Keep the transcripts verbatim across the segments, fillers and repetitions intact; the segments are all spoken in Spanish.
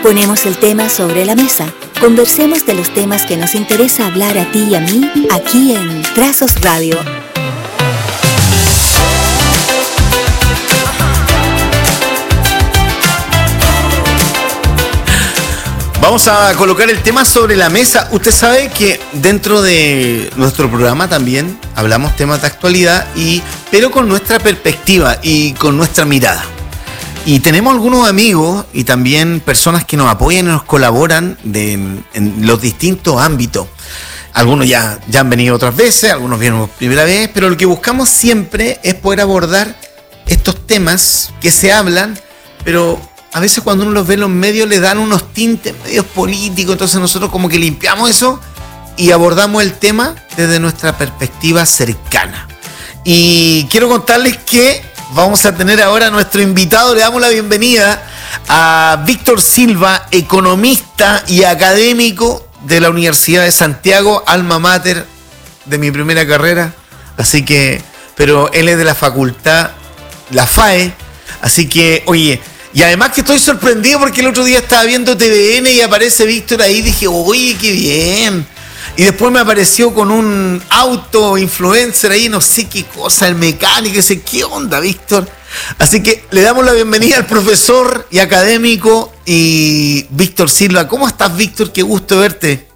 Ponemos el tema sobre la mesa. Conversemos de los temas que nos interesa hablar a ti y a mí, aquí en Trazos Radio. Vamos a colocar el tema sobre la mesa. Usted sabe que dentro de nuestro programa también hablamos temas de actualidad, y, pero con nuestra perspectiva y con nuestra mirada. Y tenemos algunos amigos y también personas que nos apoyan y nos colaboran de, en, en los distintos ámbitos. Algunos ya, ya han venido otras veces, algunos vienen por primera vez, pero lo que buscamos siempre es poder abordar estos temas que se hablan, pero a veces cuando uno los ve en los medios le dan unos tintes medios políticos, entonces nosotros como que limpiamos eso y abordamos el tema desde nuestra perspectiva cercana. Y quiero contarles que vamos a tener ahora a nuestro invitado. Le damos la bienvenida a Víctor Silva, economista y académico de la Universidad de Santiago, alma mater de mi primera carrera. Así que, pero él es de la facultad, la FAE. Así que, oye, y además que estoy sorprendido porque el otro día estaba viendo T V N y aparece Víctor ahí. Dije, oye, qué bien. Y después me apareció con un auto influencer ahí, no sé qué cosa, el mecánico, ese, ¿qué onda, Víctor? Así que le damos la bienvenida al profesor y académico y Víctor Silva. ¿Cómo estás, Víctor? Qué gusto verte.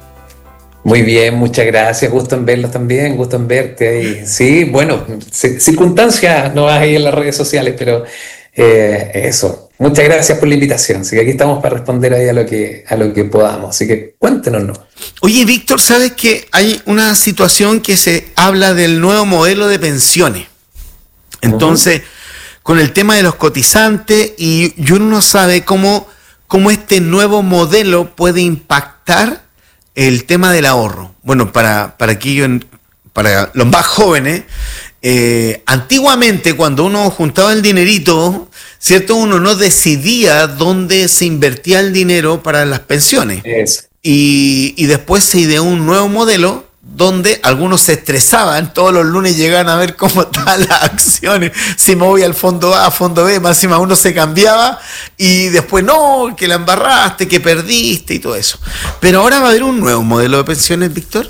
Muy bien, muchas gracias. Gusto en verlos también, gusto en verte. Y sí, bueno, circunstancias no hay en las redes sociales, pero eh, eso. Muchas gracias por la invitación. Así que aquí estamos para responder ahí a lo que, a lo que podamos. Así que cuéntenos, ¿no? Oye, Víctor, ¿sabes que hay una situación que se habla del nuevo modelo de pensiones? Entonces, uh-huh. con el tema de los cotizantes, y, y uno no sabe cómo, cómo este nuevo modelo puede impactar el tema del ahorro. Bueno, para, para aquellos, para los más jóvenes, eh, antiguamente cuando uno juntaba el dinerito, ¿cierto? Uno no decidía dónde se invertía el dinero para las pensiones. Eso. Y, y después se ideó un nuevo modelo donde algunos se estresaban, todos los lunes llegaban a ver cómo estaban las acciones, si me voy al fondo A, a fondo B, más encima uno se cambiaba y después no, que la embarraste, que perdiste y todo eso. Pero ahora va a haber un nuevo modelo de pensiones, Víctor.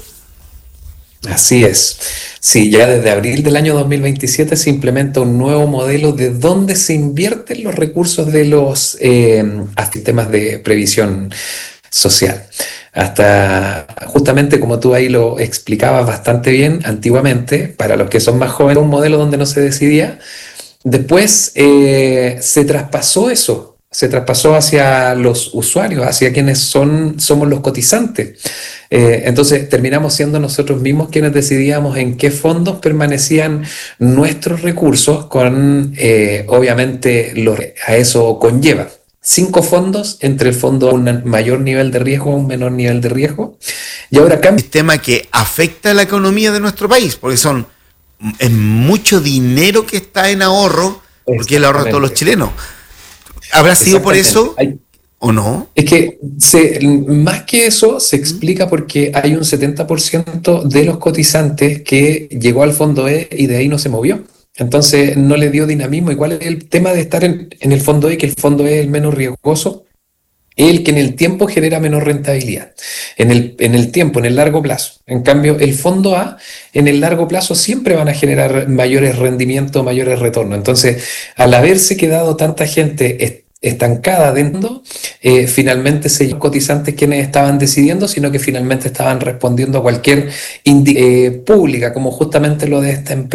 Así es. Sí, ya desde abril del año dos mil veintisiete se implementa un nuevo modelo de dónde se invierten los recursos de los eh, sistemas de previsión social. Hasta justamente como tú ahí lo explicabas bastante bien, antiguamente, para los que son más jóvenes, un modelo donde no se decidía. Después eh, se traspasó eso. Se traspasó hacia los usuarios, hacia quienes son, somos los cotizantes. Eh, entonces terminamos siendo nosotros mismos quienes decidíamos en qué fondos permanecían nuestros recursos, con eh, obviamente lo, a eso conlleva cinco fondos, entre el fondo a un mayor nivel de riesgo a un menor nivel de riesgo. Y ahora cambia. Un sistema que afecta a la economía de nuestro país, porque son es mucho dinero que está en ahorro, porque es el ahorro de todos los chilenos. ¿Habrá sido por eso hay, o no? Es que se, más que eso se explica porque hay un setenta por ciento de los cotizantes que llegó al fondo E y de ahí no se movió. Entonces no le dio dinamismo. ¿Y cuál es el tema de estar en, en el fondo E? Que el fondo E es el menos riesgoso, el que en el tiempo genera menor rentabilidad. En el, en el tiempo, en el largo plazo. En cambio, el fondo A, en el largo plazo, siempre van a generar mayores rendimientos, mayores retornos. Entonces, al haberse quedado tanta gente estancada dentro, eh, finalmente se llevaron cotizantes quienes estaban decidiendo, sino que finalmente estaban respondiendo a cualquier indi- eh, pública, como justamente lo de esta empresa.